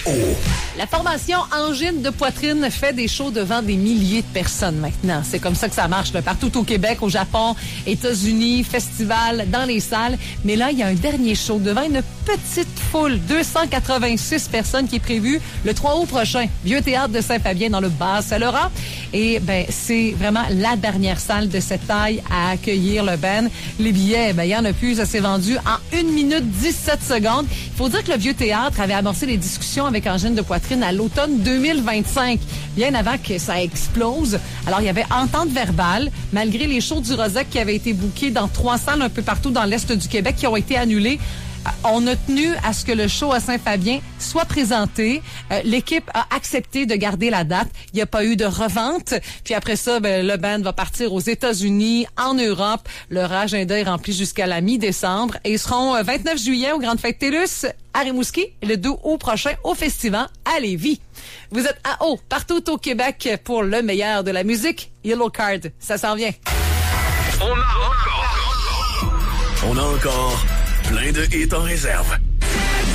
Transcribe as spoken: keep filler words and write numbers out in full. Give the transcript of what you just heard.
O. La formation Angine de poitrine fait des shows devant des milliers de personnes maintenant. C'est comme ça que ça marche là, partout au Québec, au Japon, États-Unis, festival, dans les salles. Mais là, il y a un dernier show devant une petite foule, deux cent quatre-vingt-six personnes qui est prévu le trois août prochain. Vieux théâtre de Saint-Fabien dans le Bas-Saint-Laurent. Et ben c'est vraiment la dernière salle de cette taille à accueillir le band. Les billets, ben il y en a plus, ça s'est vendu en une minute dix-sept secondes. Il faut dire que le Vieux théâtre avait amorcé les discussions avec Angine de poitrine à l'automne deux mille vingt-cinq, bien avant que ça explose. Alors, il y avait entente verbale, malgré les shows du Rosec qui avaient été bookés dans trois salles un peu partout dans l'Est du Québec qui ont été annulés. On a tenu à ce que le show à Saint-Fabien soit présenté. Euh, l'équipe a accepté de garder la date. Il n'y a pas eu de revente. Puis après ça, ben, le band va partir aux États-Unis, en Europe. Leur agenda est rempli jusqu'à la mi-décembre. Et ils seront euh, vingt-neuf juillet aux Grandes Fêtes TELUS à Rimouski et le deux août prochain au Festival à Lévis. Vous êtes à haut partout au Québec pour le meilleur de la musique. Yellow Card, ça s'en vient. On a encore... On a encore... plein de hits en réserve.